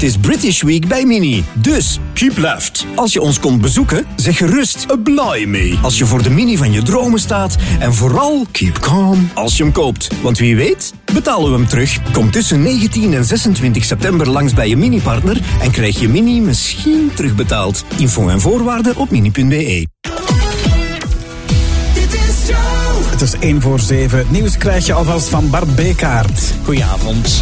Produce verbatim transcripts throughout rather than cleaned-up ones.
is British Week bij Mini. Dus, keep left. Als je ons komt bezoeken, zeg gerust a blimey. Als je voor de Mini van je dromen staat. En vooral, keep calm als je hem koopt. Want wie weet, betalen we hem terug. Kom tussen negentien en zesentwintig september langs bij je Mini-partner en krijg je Mini misschien terugbetaald. Info en voorwaarden op mini punt b e. Het is één voor zeven. Het nieuws krijg je alvast van Bart Bekaert. Goedenavond.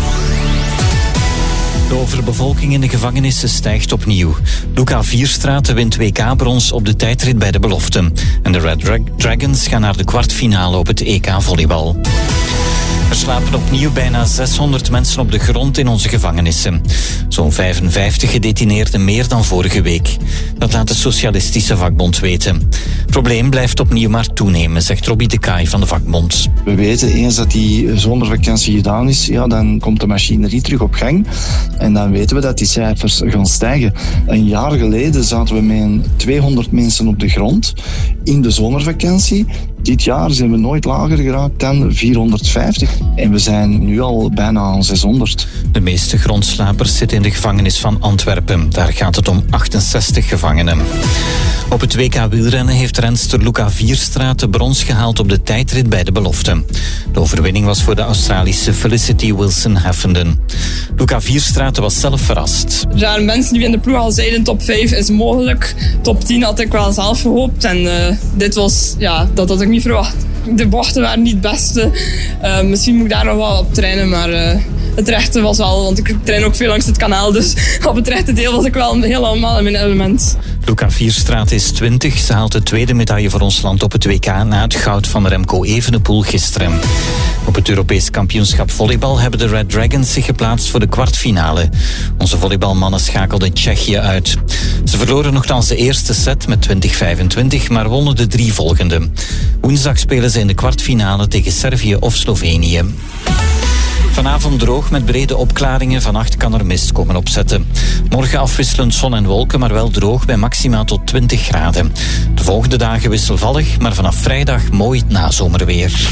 De overbevolking in de gevangenissen stijgt opnieuw. Luca Vierstraten wint W K-brons op de tijdrit bij de belofte. En de Red Dra- Dragons gaan naar de kwartfinale op het E K-volleybal. Er slapen opnieuw bijna zeshonderd mensen op de grond in onze gevangenissen. Zo'n vijfenvijftig gedetineerden meer dan vorige week. Dat laat de Socialistische Vakbond weten. Het probleem blijft opnieuw maar toenemen, zegt Robbie de Kaai van de vakbond. We weten eens dat die zomervakantie gedaan is, ja, dan komt de machinerie terug op gang. En dan weten we dat die cijfers gaan stijgen. Een jaar geleden zaten we met tweehonderd mensen op de grond in de zomervakantie. Dit jaar zijn we nooit lager geraakt dan vierhonderdvijftig. En we zijn nu al bijna aan zeshonderd. De meeste grondslapers zitten in de gevangenis van Antwerpen. Daar gaat het om achtenzestig gevangenen. Op het W K wielrennen heeft renster Luca Vierstraat de brons gehaald op de tijdrit bij de belofte. De overwinning was voor de Australische Felicity Wilson-Heffenden. Luca Vierstraat was zelf verrast. Er waren mensen die in de ploeg al zeiden top vijf is mogelijk. Top tien had ik wel zelf gehoopt. En uh, dit was, ja, dat had ik niet verwacht. De bochten waren niet het beste. Uh, misschien moet ik daar nog wel op trainen, maar uh, het rechte was wel, want ik train ook veel langs het kanaal, dus op het rechte deel was ik wel helemaal in mijn element. Luca Vierstraat is twintig. Ze haalt de tweede medaille voor ons land op het W K na het goud van Remco Evenepoel gisteren. Op het Europees kampioenschap volleybal hebben de Red Dragons zich geplaatst voor de kwartfinale. Onze volleybalmannen schakelden Tsjechië uit. Ze verloren nogthans de eerste set met twintig vijfentwintig, maar wonnen de drie volgende. Woensdag spelen ze in de kwartfinale tegen Servië of Slovenië. Vanavond droog met brede opklaringen. Vannacht kan er mist komen opzetten. Morgen afwisselend zon en wolken, maar wel droog bij maximaal tot twintig graden. De volgende dagen wisselvallig, maar vanaf vrijdag mooi nazomerweer.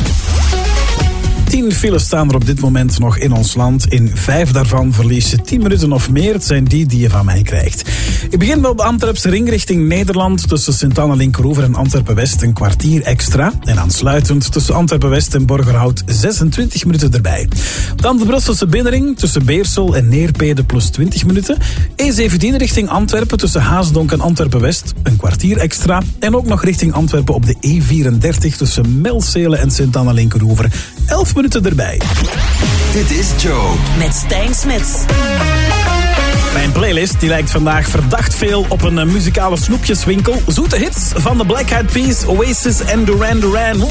Tien files staan er op dit moment nog in ons land. In vijf daarvan verlies je tien minuten of meer. Het zijn die die je van mij krijgt. Ik begin op de Antwerpse ring richting Nederland. Tussen Sint-Anne-Linkeroever en Antwerpen-West een kwartier extra. En aansluitend tussen Antwerpen-West en Borgerhout zesentwintig minuten erbij. Dan de Brusselse binnenring tussen Beersel en Neerpede plus twintig minuten. E zeventien richting Antwerpen tussen Haasdonk en Antwerpen-West een kwartier extra. En ook nog richting Antwerpen op de E vierendertig tussen Melcelen en Sint-Anne-Linkeroever. elf minuten erbij. Dit is Joe. Met Stijn Smits. Mijn playlist die lijkt vandaag verdacht veel op een muzikale snoepjeswinkel. Zoete hits van de Black Eyed Peas, Oasis en Duran Duran.